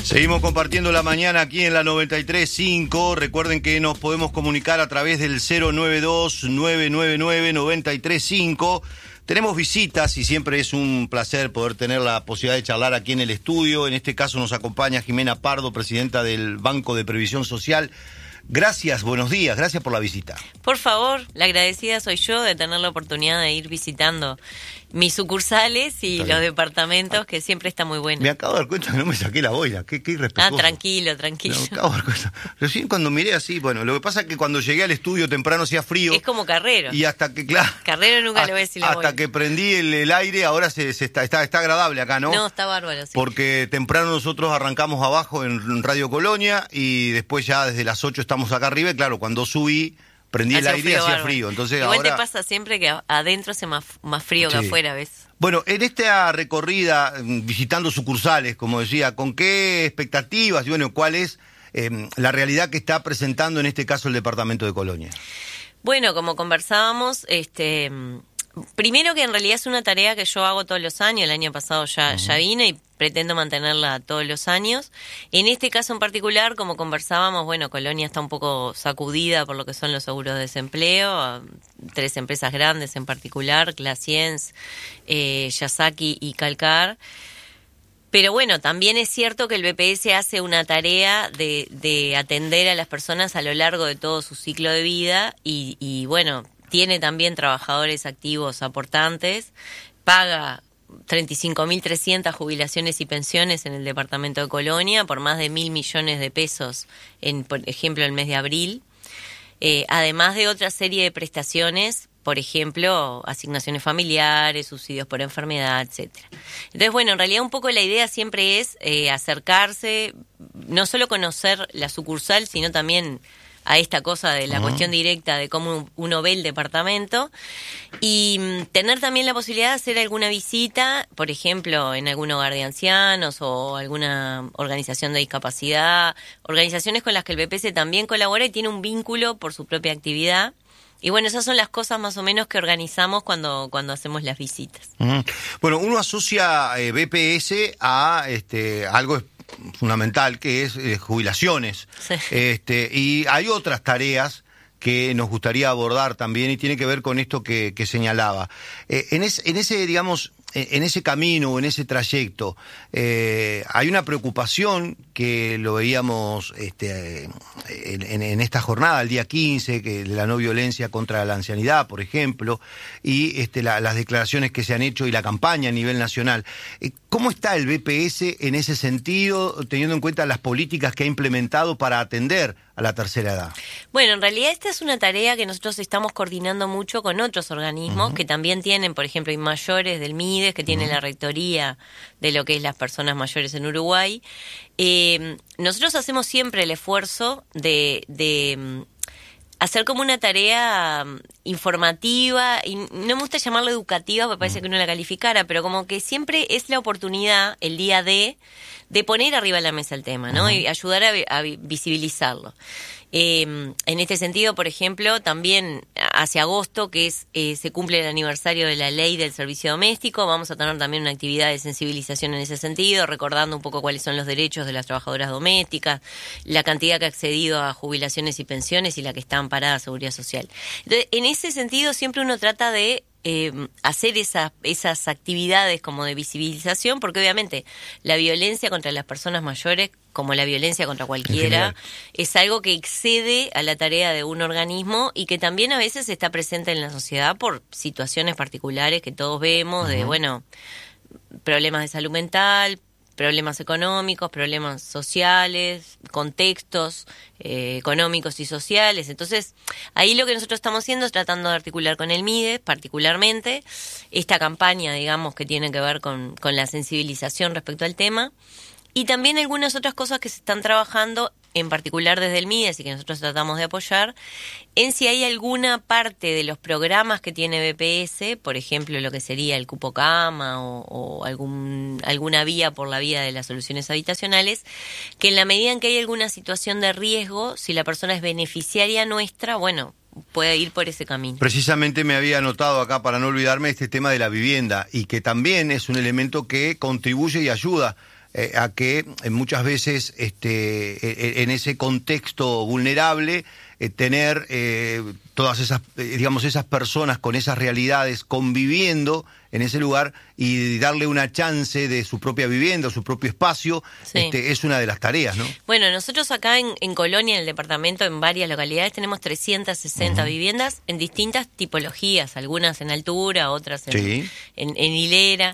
Seguimos compartiendo la mañana aquí en la 93.5. Recuerden que nos podemos comunicar a través del 092-999-935. Tenemos visitas y siempre es un placer poder tener la posibilidad de charlar aquí en el estudio. En este caso nos acompaña Jimena Pardo, presidenta del Banco de Previsión Social. Gracias, buenos días, gracias por la visita. Por favor, la agradecida soy yo de tener la oportunidad de ir visitando mis sucursales y los departamentos, que siempre está muy bueno. Me acabo de dar cuenta que no me saqué la boina, qué irrespetuoso. Tranquilo. Me acabo de dar cuenta. Recién cuando miré así, bueno, lo que pasa es que cuando llegué al estudio temprano hacía frío. Es como Carrero. Y hasta que, claro. Carrero nunca le voy a decir la boina. Hasta que prendí el aire, ahora está agradable acá, ¿no? No, está bárbaro, sí. Porque temprano nosotros arrancamos abajo en Radio Colonia y después ya desde las 8 estamos acá arriba y claro, cuando subí, prendí el aire y hacía frío. Entonces igual ahora... te pasa siempre que adentro hace más frío que afuera, ¿ves? Bueno, en esta recorrida, visitando sucursales, como decía, ¿con qué expectativas y bueno, cuál es la realidad que está presentando en este caso el departamento de Colonia? Bueno, como conversábamos, primero que en realidad es una tarea que yo hago todos los años. El año pasado ya vine y pretendo mantenerla todos los años. En este caso en particular, como conversábamos, bueno, Colonia está un poco sacudida por lo que son los seguros de desempleo. 3 empresas grandes en particular, Clasiens, Yasaki y Calcar. Pero bueno, también es cierto que el BPS hace una tarea de atender a las personas a lo largo de todo su ciclo de vida y bueno, tiene también trabajadores activos aportantes, paga 35.300 jubilaciones y pensiones en el departamento de Colonia por más de 1.000 millones de pesos, por ejemplo, el mes de abril, además de otra serie de prestaciones, por ejemplo, asignaciones familiares, subsidios por enfermedad, etcétera. Entonces, bueno, en realidad un poco la idea siempre es acercarse, no solo conocer la sucursal, sino también a esta cosa de la cuestión directa de cómo uno ve el departamento y tener también la posibilidad de hacer alguna visita, por ejemplo, en algún hogar de ancianos o alguna organización de discapacidad, organizaciones con las que el BPS también colabora y tiene un vínculo por su propia actividad. Y bueno, esas son las cosas más o menos que organizamos cuando hacemos las visitas. Bueno, uno asocia BPS a algo fundamental, que es jubilaciones. Sí. Y hay otras tareas que nos gustaría abordar también y tiene que ver con esto que señalaba. En ese camino, en ese trayecto, hay una preocupación que lo veíamos en esta jornada, el día 15, que la no violencia contra la ancianidad, por ejemplo, y las declaraciones que se han hecho y la campaña a nivel nacional. ¿Cómo está el BPS en ese sentido, teniendo en cuenta las políticas que ha implementado para atender a la tercera edad? Bueno, en realidad esta es una tarea que nosotros estamos coordinando mucho con otros organismos que también tienen, por ejemplo, hay mayores del MIDES, que tiene la rectoría de lo que es las personas mayores en Uruguay. Nosotros hacemos siempre el esfuerzo de hacer como una tarea informativa, y no me gusta llamarlo educativa porque parece que uno la calificara, pero como que siempre es la oportunidad, el día de poner arriba de la mesa el tema, ¿no? Y ayudar a visibilizarlo. En este sentido, por ejemplo, también hacia agosto, que se cumple el aniversario de la ley del servicio doméstico, vamos a tener también una actividad de sensibilización en ese sentido, recordando un poco cuáles son los derechos de las trabajadoras domésticas, la cantidad que ha accedido a jubilaciones y pensiones y la que está amparada a Seguridad Social. Entonces, en ese sentido, siempre uno trata de hacer esas actividades como de visibilización, porque obviamente la violencia contra las personas mayores, como la violencia contra cualquiera, es algo que excede a la tarea de un organismo y que también a veces está presente en la sociedad por situaciones particulares que todos vemos, de problemas de salud mental, problemas económicos, problemas sociales, contextos económicos y sociales. Entonces, ahí lo que nosotros estamos haciendo es tratando de articular con el MIDES, particularmente, esta campaña, digamos, que tiene que ver con la sensibilización respecto al tema, y también algunas otras cosas que se están trabajando, en particular desde el MIDES y que nosotros tratamos de apoyar, en si hay alguna parte de los programas que tiene BPS, por ejemplo, lo que sería el cupo cama o alguna vía por la vía de las soluciones habitacionales, que en la medida en que hay alguna situación de riesgo, si la persona es beneficiaria nuestra, bueno, puede ir por ese camino. Precisamente me había anotado acá, para no olvidarme, este tema de la vivienda, y que también es un elemento que contribuye y ayuda a que muchas veces en ese contexto vulnerable tener todas esas, digamos, esas personas con esas realidades conviviendo en ese lugar y darle una chance de su propia vivienda, su propio espacio, sí. Es una de las tareas, ¿no? Bueno, nosotros acá en Colonia, en el departamento, en varias localidades, tenemos 360 viviendas en distintas tipologías, algunas en altura, otras en hilera.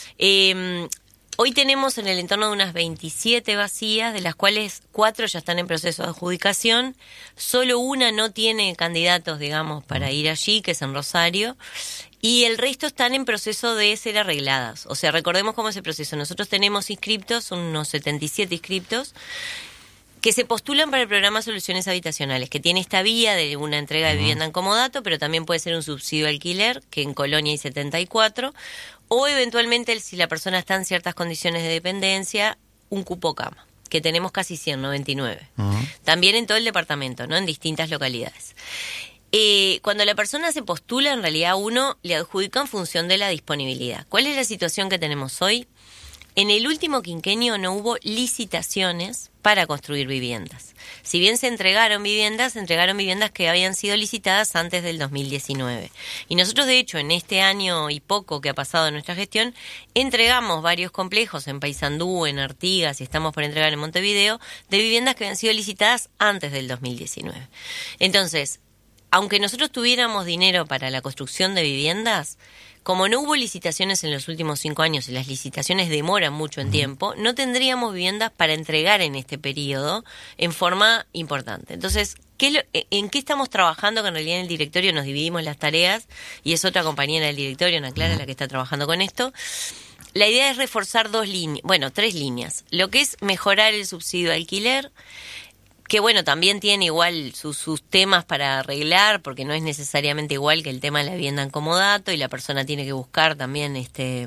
Hoy tenemos en el entorno de unas 27 vacías, de las cuales 4 ya están en proceso de adjudicación. Solo una no tiene candidatos, digamos, para ir allí, que es en Rosario. Y el resto están en proceso de ser arregladas. O sea, recordemos cómo es el proceso. Nosotros tenemos inscriptos, unos 77 inscriptos, que se postulan para el programa Soluciones Habitacionales, que tiene esta vía de una entrega de vivienda en comodato, pero también puede ser un subsidio de alquiler, que en Colonia hay 74, o eventualmente, si la persona está en ciertas condiciones de dependencia, un cupo cama, que tenemos casi 100, 99. También en todo el departamento, ¿no? En distintas localidades. Cuando la persona se postula, en realidad uno le adjudica en función de la disponibilidad. ¿Cuál es la situación que tenemos hoy? En el último quinquenio no hubo licitaciones para construir viviendas. Si bien se entregaron viviendas que habían sido licitadas antes del 2019. Y nosotros, de hecho, en este año y poco que ha pasado en nuestra gestión, entregamos varios complejos en Paysandú, en Artigas, y estamos por entregar en Montevideo, de viviendas que habían sido licitadas antes del 2019. Entonces, aunque nosotros tuviéramos dinero para la construcción de viviendas, como no hubo licitaciones en los últimos 5 años y las licitaciones demoran mucho en tiempo, no tendríamos viviendas para entregar en este periodo en forma importante. Entonces, ¿en qué estamos trabajando? Que en realidad en el directorio nos dividimos las tareas y es otra compañera del directorio, Ana Clara, la que está trabajando con esto. La idea es reforzar 3 líneas. Lo que es mejorar el subsidio de alquiler, que bueno, también tiene igual sus temas para arreglar, porque no es necesariamente igual que el tema de la vivienda en comodato, y la persona tiene que buscar también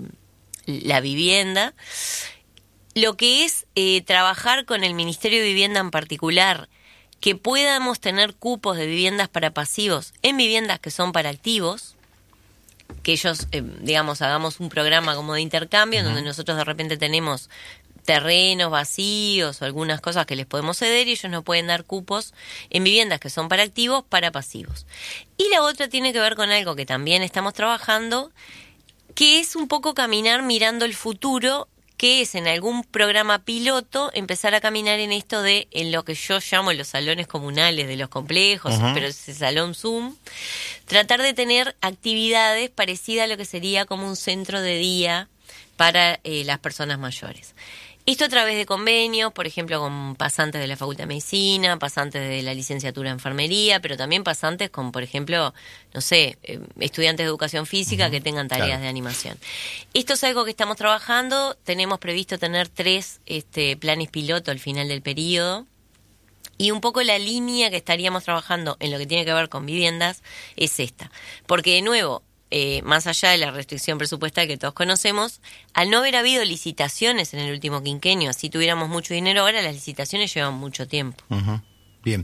la vivienda. Lo que es trabajar con el Ministerio de Vivienda en particular, que podamos tener cupos de viviendas para pasivos en viviendas que son para activos, que ellos, digamos, hagamos un programa como de intercambio, donde nosotros de repente tenemos terrenos vacíos o algunas cosas que les podemos ceder y ellos nos pueden dar cupos en viviendas que son para activos, para pasivos. Y la otra tiene que ver con algo que también estamos trabajando, que es un poco caminar mirando el futuro, que es en algún programa piloto empezar a caminar en esto en lo que yo llamo los salones comunales de los complejos, pero ese salón Zoom, tratar de tener actividades parecidas a lo que sería como un centro de día para las personas mayores. Esto a través de convenios, por ejemplo, con pasantes de la Facultad de Medicina, pasantes de la licenciatura en Enfermería, pero también pasantes con, por ejemplo, no sé, estudiantes de Educación Física que tengan tareas de animación. Esto es algo que estamos trabajando. Tenemos previsto tener 3 planes piloto al final del periodo. Y un poco la línea que estaríamos trabajando en lo que tiene que ver con viviendas es esta. Porque, de nuevo, más allá de la restricción presupuestaria que todos conocemos, al no haber habido licitaciones en el último quinquenio, si tuviéramos mucho dinero ahora, las licitaciones llevan mucho tiempo. Bien.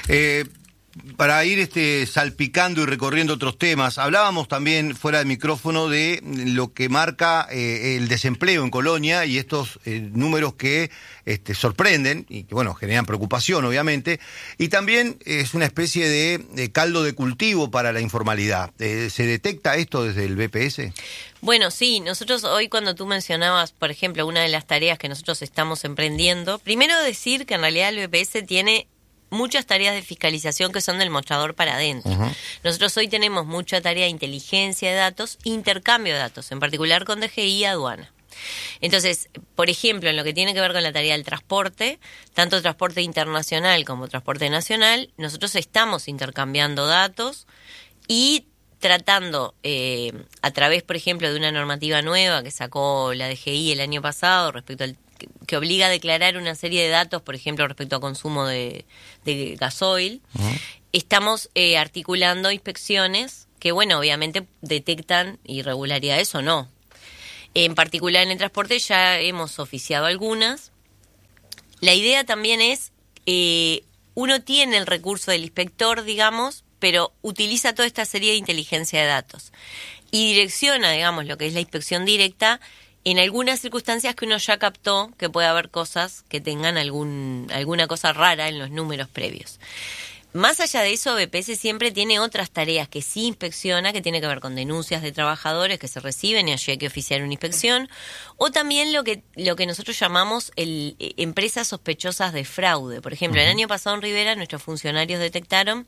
Para ir salpicando y recorriendo otros temas, hablábamos también fuera de micrófono de lo que marca el desempleo en Colonia y estos números que sorprenden y que, bueno, generan preocupación, obviamente, y también es una especie de caldo de cultivo para la informalidad. ¿Se detecta esto desde el BPS? Bueno, sí, nosotros hoy cuando tú mencionabas, por ejemplo, una de las tareas que nosotros estamos emprendiendo, primero decir que en realidad el BPS tiene muchas tareas de fiscalización que son del mostrador para adentro. Nosotros hoy tenemos mucha tarea de inteligencia de datos, intercambio de datos, en particular con DGI y aduana. Entonces, por ejemplo, en lo que tiene que ver con la tarea del transporte, tanto transporte internacional como transporte nacional, nosotros estamos intercambiando datos y tratando, a través, por ejemplo, de una normativa nueva que sacó la DGI el año pasado respecto al que obliga a declarar una serie de datos, por ejemplo, respecto a consumo de gasoil, estamos articulando inspecciones que, bueno, obviamente detectan irregularidades o no. En particular en el transporte ya hemos oficiado algunas. La idea también es, uno tiene el recurso del inspector, digamos, pero utiliza toda esta serie de inteligencia de datos y direcciona, digamos, lo que es la inspección directa en algunas circunstancias que uno ya captó que puede haber cosas que tengan alguna cosa rara en los números previos. Más allá de eso, BPS siempre tiene otras tareas que sí inspecciona, que tiene que ver con denuncias de trabajadores que se reciben y allí hay que oficiar una inspección, o también lo que nosotros llamamos empresas sospechosas de fraude. Por ejemplo, el año pasado en Rivera nuestros funcionarios detectaron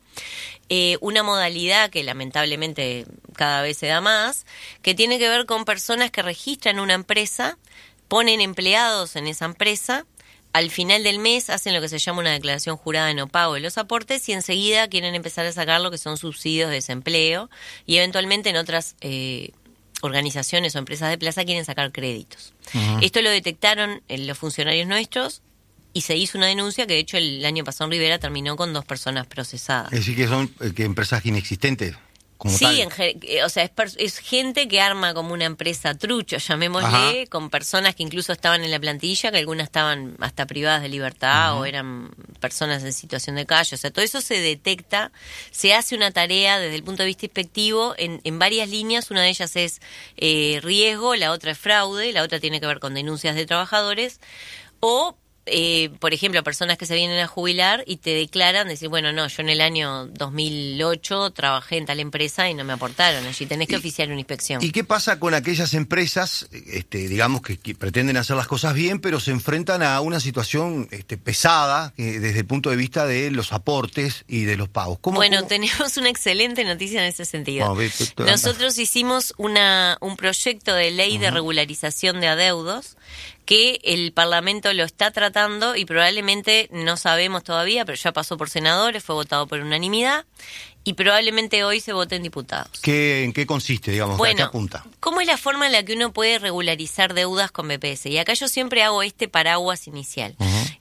una modalidad que lamentablemente cada vez se da más, que tiene que ver con personas que registran una empresa, ponen empleados en esa empresa, al final del mes hacen lo que se llama una declaración jurada de no pago de los aportes y enseguida quieren empezar a sacar lo que son subsidios de desempleo y eventualmente en otras organizaciones o empresas de plaza quieren sacar créditos. Esto lo detectaron los funcionarios nuestros y se hizo una denuncia que de hecho el año pasado en Rivera terminó con 2 personas procesadas. Es decir, que son que empresas inexistentes. Sí, o sea, es gente que arma como una empresa trucho, llamémosle, con personas que incluso estaban en la plantilla, que algunas estaban hasta privadas de libertad o eran personas en situación de calle. O sea, todo eso se detecta, se hace una tarea desde el punto de vista inspectivo en varias líneas. Una de ellas es riesgo, la otra es fraude, la otra tiene que ver con denuncias de trabajadores o... por ejemplo, personas que se vienen a jubilar y te declaran, decir, bueno, no, yo en el año 2008 trabajé en tal empresa y no me aportaron, allí tenés que oficiar una inspección. ¿Y qué pasa con aquellas empresas, digamos, que pretenden hacer las cosas bien, pero se enfrentan a una situación pesada desde el punto de vista de los aportes y de los pagos? Bueno, tenemos una excelente noticia en ese sentido. Nosotros hicimos un proyecto de ley de regularización de adeudos que el Parlamento lo está tratando y probablemente, no sabemos todavía, pero ya pasó por senadores, fue votado por unanimidad y probablemente hoy se vote en diputados. ¿En qué consiste, digamos? Bueno, ¿a qué apunta? ¿Cómo es la forma en la que uno puede regularizar deudas con BPS? Y acá yo siempre hago este paraguas inicial.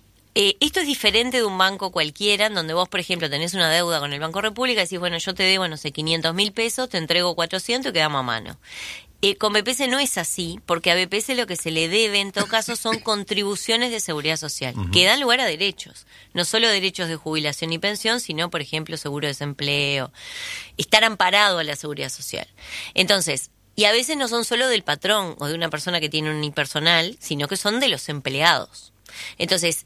Esto es diferente de un banco cualquiera, en donde vos, por ejemplo, tenés una deuda con el Banco República y decís, bueno, yo te debo, no sé, 500.000 pesos, te entrego 400 y quedamos a mano. Con BPS no es así, porque a BPS lo que se le debe en todo caso son contribuciones de seguridad social, que dan lugar a derechos, no solo derechos de jubilación y pensión, sino, por ejemplo, seguro de desempleo, estar amparado a la seguridad social. Entonces, y a veces no son solo del patrón o de una persona que tiene un unipersonal, sino que son de los empleados. Entonces,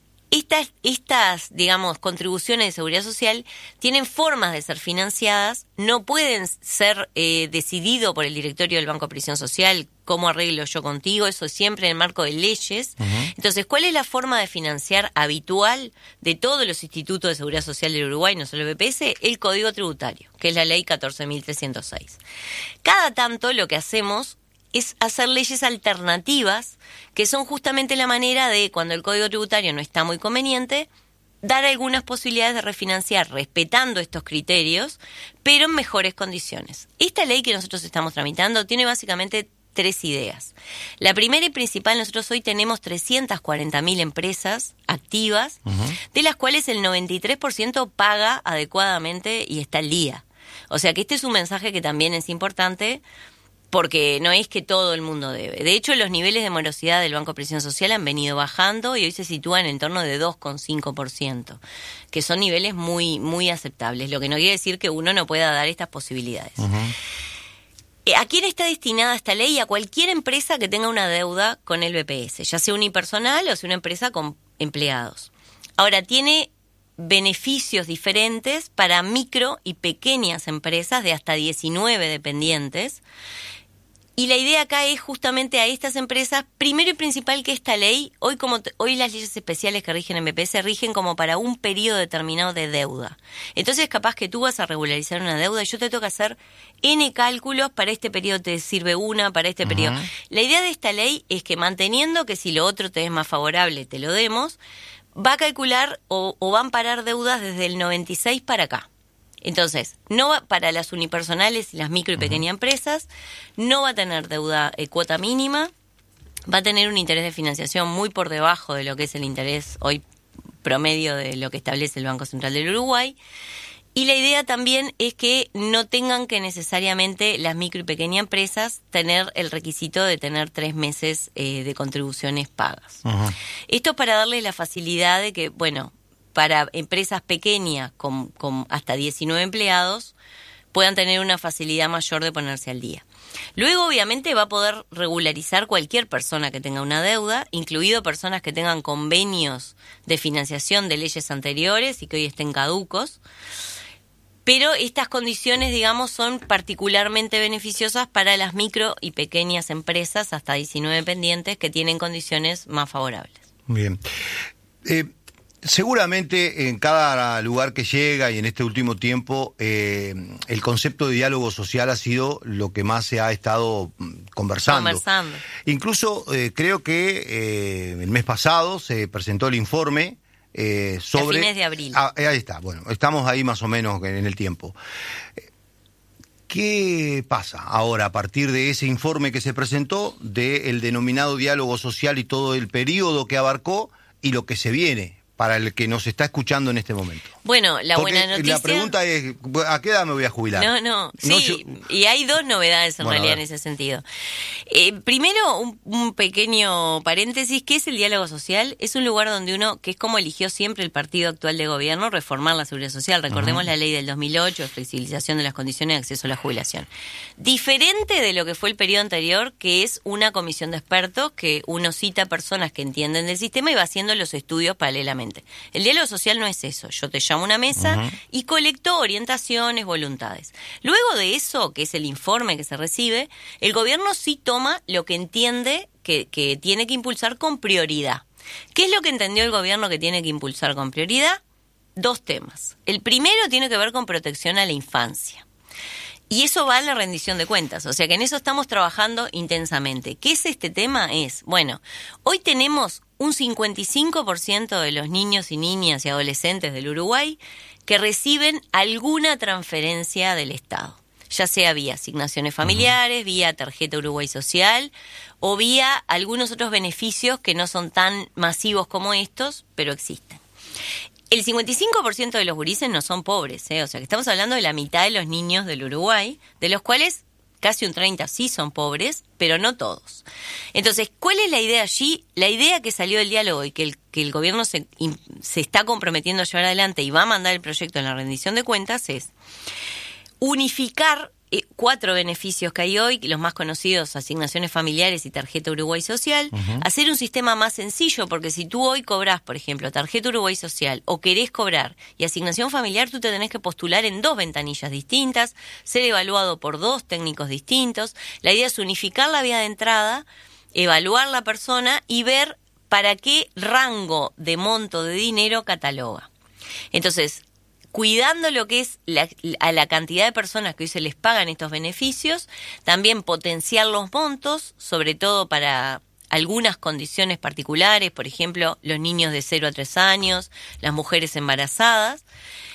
estas, digamos, contribuciones de seguridad social tienen formas de ser financiadas, no pueden ser decidido por el directorio del Banco de Previsión Social, cómo arreglo yo contigo, eso siempre en el marco de leyes. Entonces, ¿cuál es la forma de financiar habitual de todos los institutos de seguridad social del Uruguay, no solo el BPS? El Código Tributario, que es la ley 14.306. Cada tanto lo que hacemos es hacer leyes alternativas que son justamente la manera de, cuando el Código Tributario no está muy conveniente, dar algunas posibilidades de refinanciar respetando estos criterios, pero en mejores condiciones. Esta ley que nosotros estamos tramitando tiene básicamente 3 ideas. La primera y principal, nosotros hoy tenemos 340.000 empresas activas, de las cuales el 93% paga adecuadamente y está al día. O sea que este es un mensaje que también es importante, porque no es que todo el mundo debe. De hecho, los niveles de morosidad del Banco de Previsión Social han venido bajando y hoy se sitúan en torno de 2,5%, que son niveles muy, muy aceptables, lo que no quiere decir que uno no pueda dar estas posibilidades. ¿A quién está destinada esta ley? A cualquier empresa que tenga una deuda con el BPS, ya sea unipersonal o sea una empresa con empleados. Ahora, tiene beneficios diferentes para micro y pequeñas empresas de hasta 19 dependientes. Y la idea acá es justamente a estas empresas, primero y principal que esta ley, hoy las leyes especiales que rigen en BPS rigen como para un periodo determinado de deuda. Entonces capaz que tú vas a regularizar una deuda y yo te toca hacer N cálculos, para este periodo te sirve una, para este periodo. La idea de esta ley es que manteniendo que si lo otro te es más favorable te lo demos, va a calcular o va a amparar deudas desde el 96 para acá. Entonces, no va para las unipersonales y las micro y pequeñas empresas, no va a tener deuda cuota mínima, va a tener un interés de financiación muy por debajo de lo que es el interés hoy promedio de lo que establece el Banco Central del Uruguay. Y la idea también es que no tengan que necesariamente las micro y pequeñas empresas tener el requisito de tener 3 meses de contribuciones pagas. Esto es para darles la facilidad de que, bueno, para empresas pequeñas con hasta 19 empleados puedan tener una facilidad mayor de ponerse al día. Luego, obviamente, va a poder regularizar cualquier persona que tenga una deuda, incluido personas que tengan convenios de financiación de leyes anteriores y que hoy estén caducos. Pero estas condiciones, digamos, son particularmente beneficiosas para las micro y pequeñas empresas, hasta 19 dependientes, que tienen condiciones más favorables. Bien. Seguramente en cada lugar que llega y en este último tiempo el concepto de diálogo social ha sido lo que más se ha estado conversando. Incluso creo que el mes pasado se presentó el informe sobre... A fines de abril. Ahí está, bueno, estamos ahí más o menos en el tiempo. ¿Qué pasa ahora a partir de ese informe que se presentó, del denominado diálogo social y todo el periodo que abarcó y lo que se viene para el que nos está escuchando en este momento? Bueno, la buena noticia... La pregunta es, ¿a qué edad me voy a jubilar? Sí, y hay dos novedades en realidad en ese sentido. Primero, un pequeño paréntesis, ¿qué es el diálogo social? Es un lugar donde uno, que es como eligió siempre el partido actual de gobierno, reformar la seguridad social. Recordemos la ley del 2008, de flexibilización de las condiciones de acceso a la jubilación. Diferente de lo que fue el periodo anterior, que es una comisión de expertos, que uno cita a personas que entienden del sistema y va haciendo los estudios paralelamente. El diálogo social no es eso. Yo te llamo a una mesa y colectó orientaciones, voluntades. Luego de eso, que es el informe que se recibe, el gobierno sí toma lo que entiende que tiene que impulsar con prioridad. ¿Qué es lo que entendió el gobierno que tiene que impulsar con prioridad? Dos temas. El primero tiene que ver con protección a la infancia. Y eso va en la rendición de cuentas, o sea que en eso estamos trabajando intensamente. ¿Qué es este tema? Bueno, hoy tenemos un 55% de los niños y niñas y adolescentes del Uruguay que reciben alguna transferencia del Estado, ya sea vía asignaciones familiares, vía tarjeta Uruguay Social o vía algunos otros beneficios que no son tan masivos como estos, pero existen. El 55% de los gurises no son pobres, o sea que estamos hablando de la mitad de los niños del Uruguay, de los cuales casi un 30% sí son pobres, pero no todos. Entonces, ¿cuál es la idea allí? La idea que salió del diálogo y que el gobierno se está comprometiendo a llevar adelante y va a mandar el proyecto en la rendición de cuentas es unificar 4 beneficios que hay hoy, los más conocidos, asignaciones familiares y tarjeta Uruguay Social, hacer un sistema más sencillo, porque si tú hoy cobras, por ejemplo, tarjeta Uruguay Social o querés cobrar y asignación familiar, tú te tenés que postular en 2 ventanillas distintas, ser evaluado por 2 técnicos distintos. La idea es unificar la vía de entrada, evaluar la persona y ver para qué rango de monto de dinero cataloga. Entonces, cuidando lo que es a la cantidad de personas que hoy se les pagan estos beneficios, también potenciar los montos, sobre todo para algunas condiciones particulares, por ejemplo, los niños de 0 a 3 años, las mujeres embarazadas.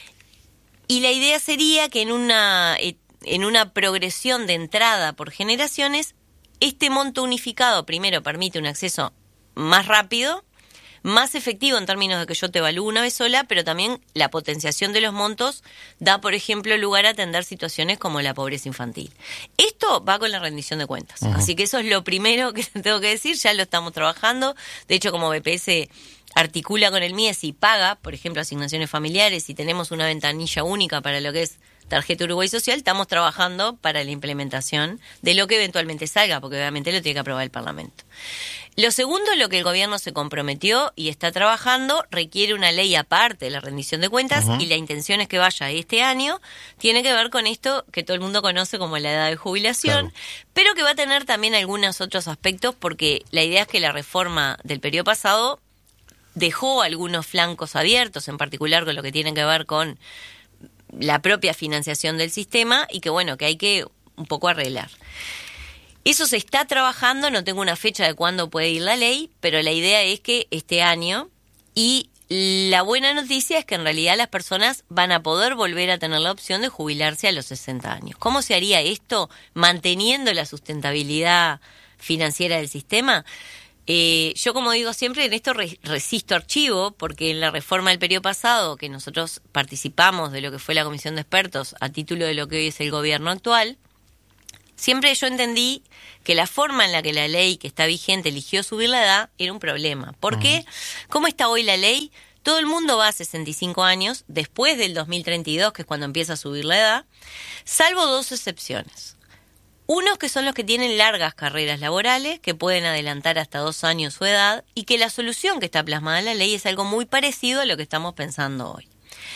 Y la idea sería que en una progresión de entrada por generaciones, este monto unificado primero permite un acceso más rápido, más efectivo en términos de que yo te evalúo una vez sola, pero también la potenciación de los montos da, por ejemplo, lugar a atender situaciones como la pobreza infantil. Esto va con la rendición de cuentas, así que eso es lo primero que tengo que decir, ya lo estamos trabajando. De hecho, como BPS articula con el MIES y paga, por ejemplo, asignaciones familiares, y tenemos una ventanilla única para lo que es tarjeta Uruguay Social, estamos trabajando para la implementación de lo que eventualmente salga, porque obviamente lo tiene que aprobar el Parlamento. Lo segundo, lo que el gobierno se comprometió y está trabajando, requiere una ley aparte de la rendición de cuentas, y la intención es que vaya este año, tiene que ver con esto que todo el mundo conoce como la edad de jubilación, pero que va a tener también algunos otros aspectos, porque la idea es que la reforma del periodo pasado dejó algunos flancos abiertos, en particular con lo que tiene que ver con la propia financiación del sistema, y que bueno, que hay que un poco arreglar. Eso se está trabajando, no tengo una fecha de cuándo puede ir la ley, pero la idea es que este año, y la buena noticia es que en realidad las personas van a poder volver a tener la opción de jubilarse a los 60 años. ¿Cómo se haría esto manteniendo la sustentabilidad financiera del sistema? Yo, como digo siempre, en esto resisto archivo, porque en la reforma del periodo pasado, que nosotros participamos de lo que fue la comisión de expertos a título de lo que hoy es el gobierno actual, siempre yo entendí que la forma en la que la ley que está vigente eligió subir la edad era un problema. ¿Por qué? ¿Cómo está hoy la ley? Todo el mundo va a 65 años, después del 2032, que es cuando empieza a subir la edad, salvo 2 excepciones. Unos que son los que tienen largas carreras laborales, que pueden adelantar hasta 2 años su edad, y que la solución que está plasmada en la ley es algo muy parecido a lo que estamos pensando hoy.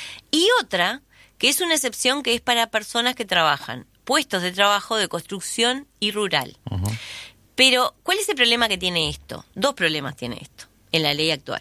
Y otra, que es una excepción, que es para personas que trabajan puestos de trabajo de construcción y rural. Uh-huh. Pero, ¿cuál es el problema que tiene esto? 2 problemas tiene esto en la ley actual.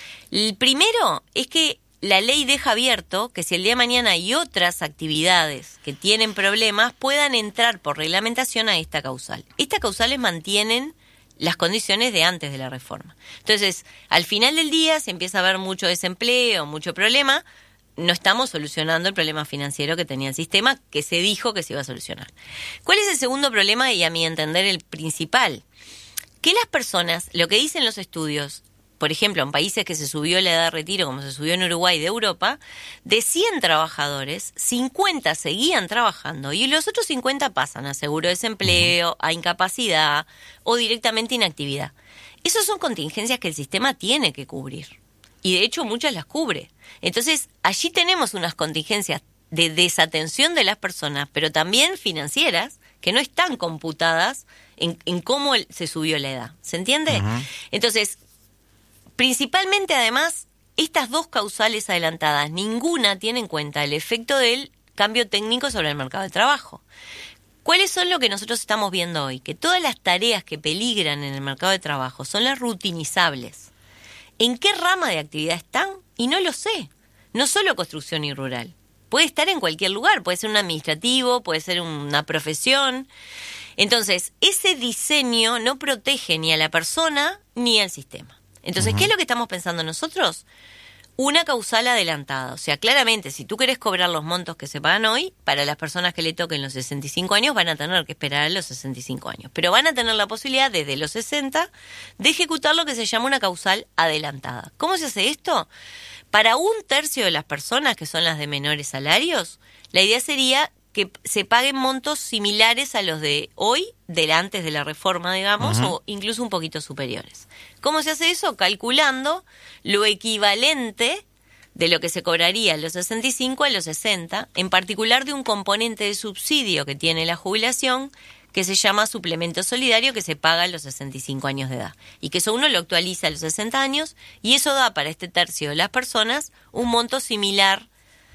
El primero es que la ley deja abierto que si el día de mañana hay otras actividades que tienen problemas, puedan entrar por reglamentación a esta causal. Estas causales mantienen las condiciones de antes de la reforma. Entonces, al final del día, si empieza a haber mucho desempleo, mucho problema, no estamos solucionando el problema financiero que tenía el sistema, que se dijo que se iba a solucionar. ¿Cuál es el segundo problema y, a mi entender, el principal? Que las personas, lo que dicen los estudios, por ejemplo, en países que se subió la edad de retiro, como se subió en Uruguay de Europa, de 100 trabajadores, 50 seguían trabajando y los otros 50 pasan a seguro de desempleo, a incapacidad o directamente inactividad. Esas son contingencias que el sistema tiene que cubrir. Y de hecho muchas las cubre. Entonces, allí tenemos unas contingencias de desatención de las personas, pero también financieras, que no están computadas en cómo se subió la edad. ¿Se entiende? Uh-huh. Entonces, principalmente, además, estas 2 causales adelantadas, ninguna tiene en cuenta el efecto del cambio técnico sobre el mercado de trabajo. ¿Cuáles son lo que nosotros estamos viendo hoy? Que todas las tareas que peligran en el mercado de trabajo son las rutinizables. ¿En qué rama de actividad están? Y no lo sé. No solo construcción y rural. Puede estar en cualquier lugar. Puede ser un administrativo, puede ser una profesión. Entonces, ese diseño no protege ni a la persona ni al sistema. Entonces, uh-huh. ¿Qué es lo que estamos pensando nosotros? Una causal adelantada. O sea, claramente, si tú querés cobrar los montos que se pagan hoy, para las personas que le toquen los 65 años, van a tener que esperar a los 65 años. Pero van a tener la posibilidad, desde los 60, de ejecutar lo que se llama una causal adelantada. ¿Cómo se hace esto? Para 1/3 de las personas, que son las de menores salarios, la idea sería que se paguen montos similares a los de hoy, antes de la reforma, digamos, uh-huh. O incluso un poquito superiores. ¿Cómo se hace eso? Calculando lo equivalente de lo que se cobraría a los 65 a los 60, en particular de un componente de subsidio que tiene la jubilación, que se llama suplemento solidario, que se paga a los 65 años de edad. Y que eso uno lo actualiza a los 60 años, y eso da para este tercio de las personas un monto similar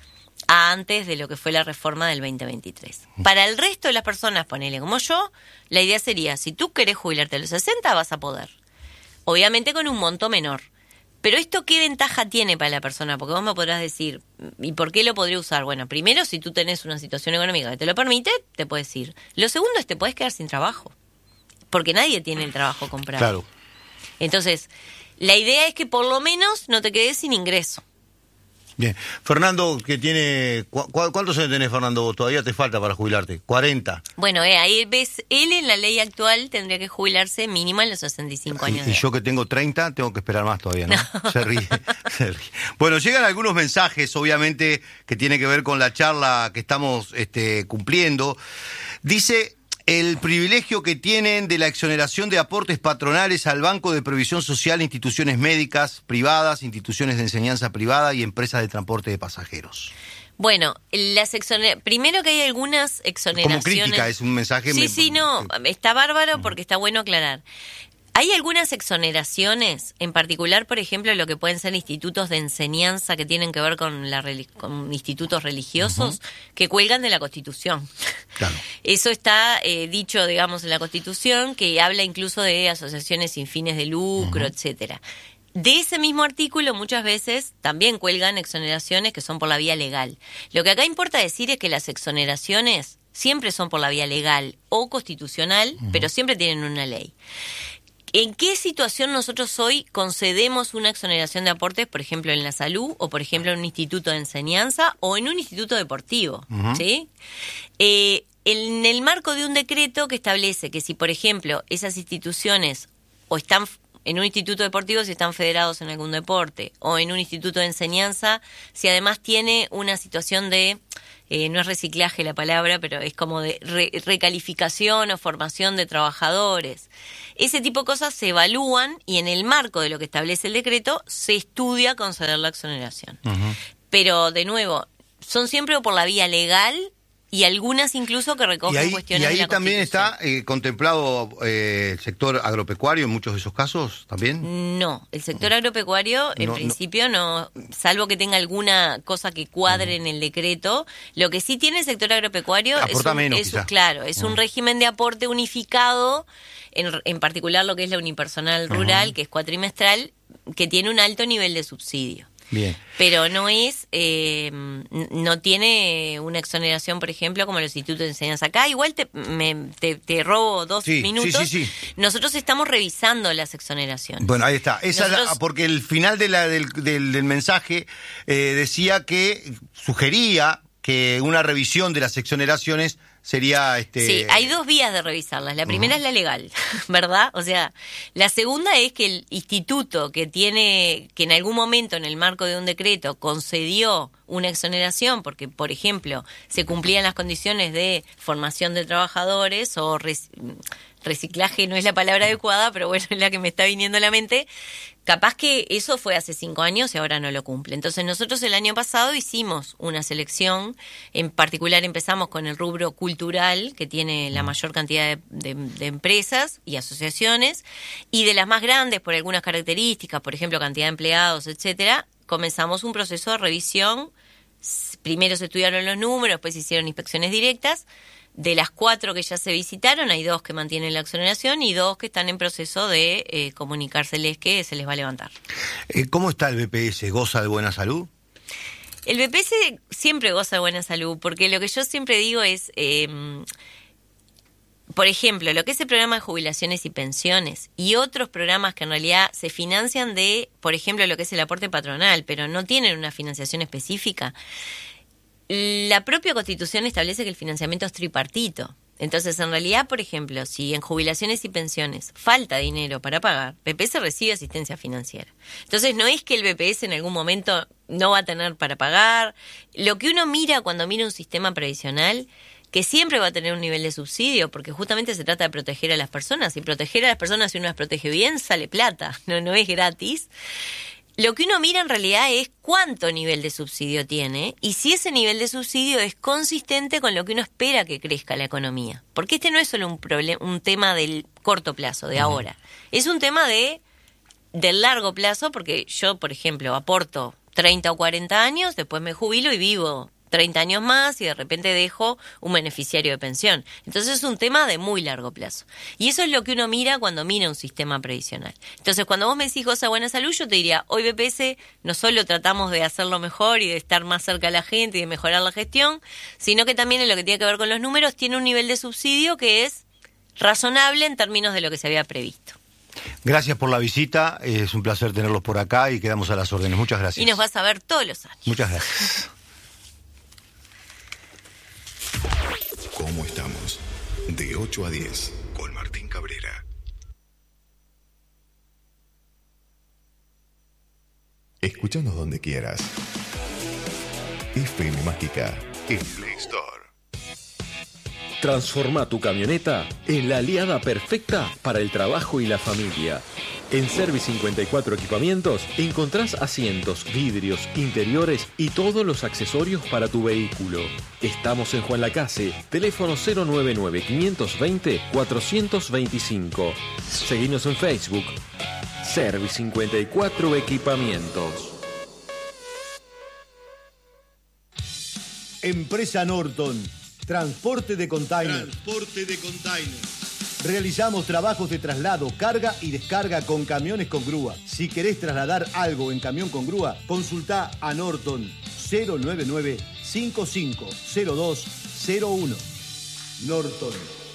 a antes de lo que fue la reforma del 2023. Para el resto de las personas, ponele como yo, la idea sería, si tú querés jubilarte a los 60, vas a poder. Obviamente con un monto menor. Pero ¿esto qué ventaja tiene para la persona? Porque vos me podrás decir, ¿y por qué lo podría usar? Bueno, primero, si tú tenés una situación económica que te lo permite, te puedes ir. Lo segundo es que te puedes quedar sin trabajo. Porque nadie tiene el trabajo comprado. Claro. Entonces, la idea es que por lo menos no te quedes sin ingreso. Bien. Fernando, que tiene... ¿Cuántos años tenés, Fernando? Vos todavía te falta para jubilarte. 40. Bueno, ahí ves, él en la ley actual tendría que jubilarse mínimo a los 65 años. Y yo que tengo 30, tengo que esperar más todavía, ¿no? Se ríe. Bueno, llegan algunos mensajes, obviamente, que tienen que ver con la charla que estamos cumpliendo. Dice... el privilegio que tienen de la exoneración de aportes patronales al Banco de Previsión Social, instituciones médicas privadas, instituciones de enseñanza privada y empresas de transporte de pasajeros. Bueno, primero que hay algunas exoneraciones... Como crítica, es un mensaje... Sí, está bárbaro porque está bueno aclarar. Hay algunas exoneraciones, en particular, por ejemplo, lo que pueden ser institutos de enseñanza que tienen que ver con institutos religiosos, uh-huh. que cuelgan de la Constitución. Claro. Eso está dicho, digamos, en la Constitución, que habla incluso de asociaciones sin fines de lucro, uh-huh. etcétera. De ese mismo artículo muchas veces también cuelgan exoneraciones que son por la vía legal. Lo que acá importa decir es que las exoneraciones siempre son por la vía legal o constitucional, uh-huh. pero siempre tienen una ley. ¿En qué situación nosotros hoy concedemos una exoneración de aportes, por ejemplo, en la salud, o por ejemplo en un instituto de enseñanza, o en un instituto deportivo? Uh-huh. ¿Sí? En el marco de un decreto que establece que si, por ejemplo, esas instituciones o están en un instituto deportivo si están federados en algún deporte, o en un instituto de enseñanza si además tiene una situación de... no es reciclaje la palabra, pero es como de recalificación o formación de trabajadores. Ese tipo de cosas se evalúan y en el marco de lo que establece el decreto se estudia conceder la exoneración. Uh-huh. Pero, de nuevo, son siempre por la vía legal Y algunas incluso que recogen cuestiones de la también Constitución. está contemplado el sector agropecuario en muchos de esos casos, ¿también? No, el sector agropecuario en principio no, salvo que tenga alguna cosa que cuadre en el decreto. Lo que sí tiene el sector agropecuario es un régimen de aporte unificado, en particular lo que es la unipersonal rural, que es cuatrimestral, que tiene un alto nivel de subsidio. Bien. Pero no no tiene una exoneración, por ejemplo, como los institutos de enseñanza. Acá igual te robo 2 minutos. Sí. Nosotros estamos revisando las exoneraciones. Bueno, ahí está. Porque el final del mensaje decía que sugería que una revisión de las exoneraciones sería... Sí, hay 2 vías de revisarlas. La primera es la legal, ¿verdad? O sea, la segunda es que el instituto que en algún momento en el marco de un decreto concedió una exoneración porque, por ejemplo, se cumplían las condiciones de formación de trabajadores o reciclaje no es la palabra adecuada, pero bueno, es la que me está viniendo a la mente. Capaz que eso fue hace 5 años y ahora no lo cumple. Entonces nosotros el año pasado hicimos una selección, en particular empezamos con el rubro cultural, que tiene la mayor cantidad de empresas y asociaciones, y de las más grandes por algunas características, por ejemplo, cantidad de empleados, etcétera, comenzamos un proceso de revisión. Primero se estudiaron los números, después se hicieron inspecciones directas. De las 4 que ya se visitaron, hay 2 que mantienen la exoneración y 2 que están en proceso de comunicárseles que se les va a levantar. ¿Cómo está el BPS? ¿Goza de buena salud? El BPS siempre goza de buena salud, porque lo que yo siempre digo es, por ejemplo, lo que es el programa de jubilaciones y pensiones y otros programas que en realidad se financian de, por ejemplo, lo que es el aporte patronal, pero no tienen una financiación específica. La propia Constitución establece que el financiamiento es tripartito. Entonces, en realidad, por ejemplo, si en jubilaciones y pensiones falta dinero para pagar, BPS recibe asistencia financiera. Entonces, no es que el BPS en algún momento no va a tener para pagar. Lo que uno mira cuando mira un sistema previsional, que siempre va a tener un nivel de subsidio, porque justamente se trata de proteger a las personas. Y proteger a las personas, si uno las protege bien, sale plata, no es gratis. Lo que uno mira en realidad es cuánto nivel de subsidio tiene y si ese nivel de subsidio es consistente con lo que uno espera que crezca la economía. Porque este no es solo un tema del corto plazo, de ahora. Es un tema del largo plazo, porque yo, por ejemplo, aporto 30 o 40 años, después me jubilo y vivo 30 años más y de repente dejo un beneficiario de pensión. Entonces es un tema de muy largo plazo. Y eso es lo que uno mira cuando mira un sistema previsional. Entonces cuando vos me decís goza de buena salud, yo te diría, hoy BPS no solo tratamos de hacerlo mejor y de estar más cerca a la gente y de mejorar la gestión, sino que también en lo que tiene que ver con los números tiene un nivel de subsidio que es razonable en términos de lo que se había previsto. Gracias por la visita, es un placer tenerlos por acá y quedamos a las órdenes. Muchas gracias. Y nos vas a ver todos los años. Muchas gracias. ¿Cómo estamos? De 8 a 10, con Martín Cabrera. Escúchanos donde quieras. FM Mágica, en Play Store. Transforma tu camioneta en la aliada perfecta para el trabajo y la familia. En Service 54 Equipamientos encontrás asientos, vidrios, interiores y todos los accesorios para tu vehículo. Estamos en Juan Lacase, teléfono 099-520-425. Seguinos en Facebook, Service 54 Equipamientos. Empresa Norton, transporte de container. Realizamos trabajos de traslado, carga y descarga con camiones con grúa. Si querés trasladar algo en camión con grúa, consultá a Norton 099-550201. Norton.